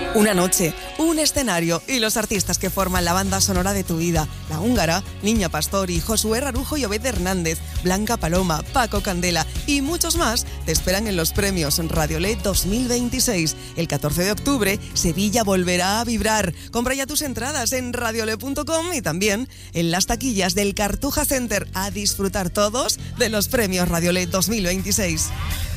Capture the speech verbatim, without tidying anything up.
Una noche, un escenario y los artistas que forman la banda sonora de tu vida. La Húngara, Niña Pastori, Josué Rarujo y Obed Hernández, Blanca Paloma, Paco Candela y muchos más te esperan en los premios Radiolé dos mil veintiséis. El catorce de octubre, Sevilla volverá a vibrar. Compra ya tus entradas en radiolé punto com y también en las taquillas del Cartuja Center. A disfrutar todos de los premios Radiolé dos mil veintiséis.